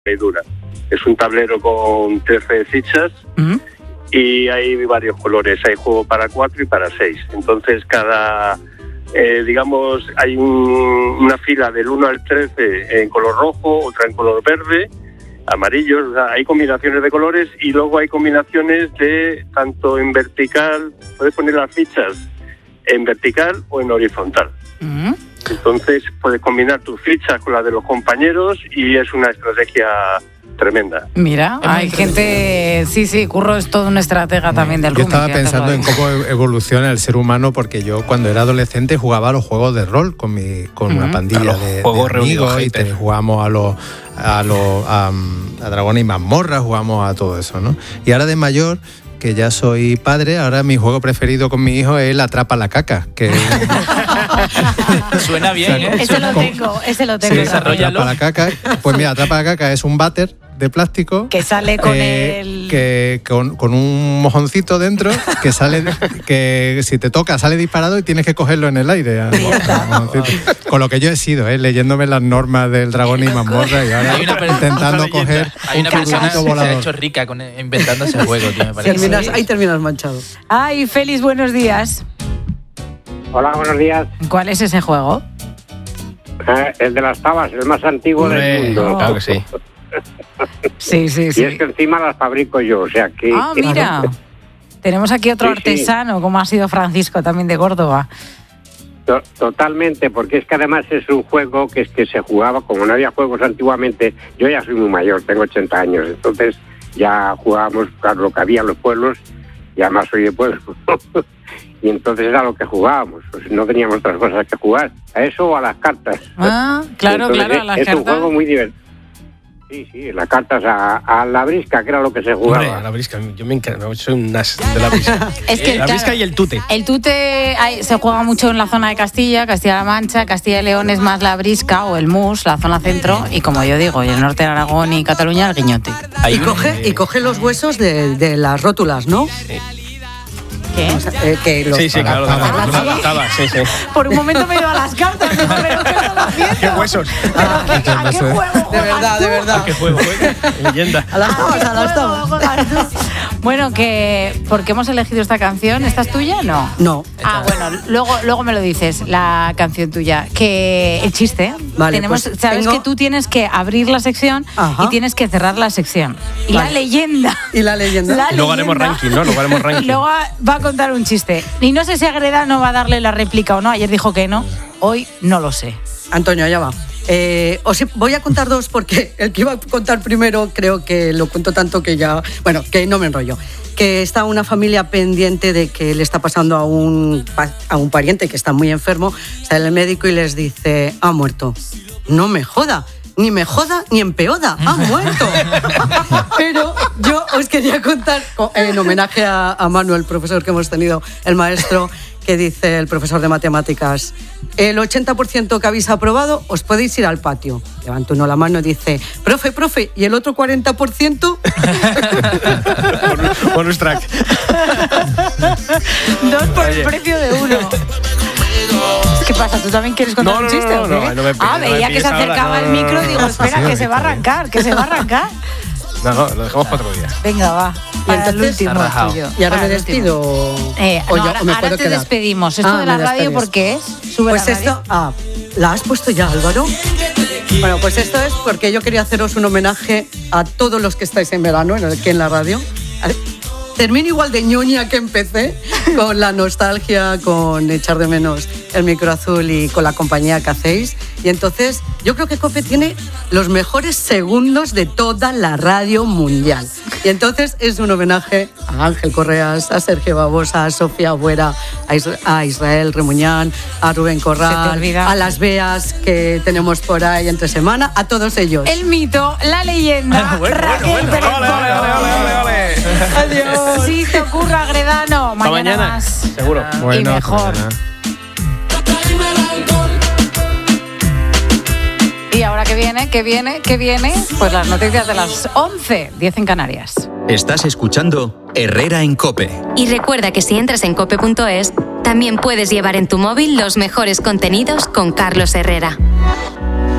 dura. Es un tablero con 13 fichas y hay varios colores. Hay juego para 4 y para 6. Entonces cada, hay una fila del 1 al 13 en color rojo, otra en color verde, amarillos. O sea, hay combinaciones de colores y luego hay combinaciones de tanto en vertical. Puedes poner las fichas en vertical o en horizontal. Entonces puedes combinar tus fichas con las de los compañeros y es una estrategia tremenda. Mira, hay gente... Sí, Curro es todo un estratega también del Yo rugby. estaba pensando en cómo evoluciona el ser humano, porque yo cuando era adolescente jugaba a los juegos de rol con una pandilla de amigos, y jugábamos a Dragones y Mazmorras, jugamos a todo eso, ¿no? Y ahora de mayor, que ya soy padre, ahora mi juego preferido con mi hijo es el Atrapa la Caca, que suena bien, ¿eh? Ese lo tengo. Sí, Atrapa la Caca. Pues mira, Atrapa la Caca es un váter de plástico que sale con con un mojoncito dentro que sale, que si te toca sale disparado y tienes que cogerlo en el aire. Con lo que yo he sido, leyéndome las normas del Dragón y Mazmorra y ahora intentando coger hay una persona que se ha hecho rica inventando ese juego, tío, me parece. Ahí terminas manchado. Ay, Félix, buenos días. Hola, buenos días. ¿Cuál es ese juego? El de las tabas, el más antiguo del mundo. Claro que sí. Sí. Y es que encima las fabrico yo, o sea que... Ah, mira. Tenemos aquí otro artesano, como ha sido Francisco, también de Córdoba. Totalmente, porque es que además es un juego que se jugaba, como no había juegos antiguamente. Yo ya soy muy mayor, tengo 80 años, entonces ya jugábamos a lo que había en los pueblos, y además soy de pueblo. Y entonces era lo que jugábamos, pues no teníamos otras cosas que jugar, a eso o a las cartas. Ah, claro, entonces, a las cartas. Es un cartas. juego muy divertido. Sí, las cartas a la brisca, que era lo que se jugaba. Hombre, a la brisca, yo me encanta, soy un nas de la brisca. Es que, la brisca y el tute. El tute se juega mucho en la zona de Castilla-La Mancha, Castilla y León es más la brisca o el mus, la zona centro, y como yo digo, y el norte de Aragón y Cataluña, el guiñote. Y coge los huesos de las rótulas, ¿no? Sí. ¿Qué? Sí, claro, sí. Por un momento me he ido a las cartas, pero ¿qué están haciendo? ¿Qué huesos? ¿A qué juego? De verdad. ¿A qué juego? Leyenda. A las tabas. Bueno, ¿por qué hemos elegido esta canción? ¿Esta es tuya? No. Ah, bueno, luego me lo dices, la canción tuya. Que el chiste. Vale, sabes que tú tienes que abrir la sección y tienes que cerrar la sección. Y la leyenda. Luego haremos ranking, ¿no? Luego va a contar un chiste. Y no sé si Agreda no va a darle la réplica o no. Ayer dijo que no. Hoy no lo sé. Antonio, allá va. Os voy a contar dos porque el que iba a contar primero creo que lo cuento tanto que ya... Bueno, que no me enrollo. Que está una familia pendiente de que le está pasando a un pariente que está muy enfermo. Sale el médico y les dice, ha muerto. No me joda. Ni me joda ni empeoda, ha muerto. Pero yo os quería contar, en homenaje a Manuel, el profesor que hemos tenido, el maestro, que dice el profesor de matemáticas, el 80% que habéis aprobado os podéis ir al patio. Levanta uno la mano y dice, profe, ¿y el otro 40%? Bonus track. 2 por el precio de 1. ¿Qué pasa? ¿Tú también quieres contar un chiste? No, veía que se acercaba el micro, digo, espera, que se va a arrancar. No, lo dejamos para otro día. Venga, va. Para el último tuyo. ¿Y ahora me despido? Ahora te despedimos. ¿Esto de la radio por qué es? Pues esto... ¿la has puesto ya, Álvaro? Bueno, pues esto es porque yo quería haceros un homenaje a todos los que estáis en verano aquí en la radio. Termino igual de ñoña que empecé, con la nostalgia, con echar de menos el micro azul y con la compañía que hacéis. Y entonces yo creo que COPE tiene los mejores segundos de toda la radio mundial. Y entonces es un homenaje a Ángel Correas, a Sergio Babosa, a Sofía Buera, a Israel Remuñán, a Rubén Corral, a las Beas que tenemos por ahí entre semana, a todos ellos. El mito, la leyenda, Raquel Pérez. Vale. Adiós. Si te ocurre, Agredano, mañana más. Seguro. Y mejor. Y ahora que viene, pues las noticias de las 11, 10 en Canarias. Estás escuchando Herrera en COPE. Y recuerda que si entras en cope.es, también puedes llevar en tu móvil los mejores contenidos con Carlos Herrera.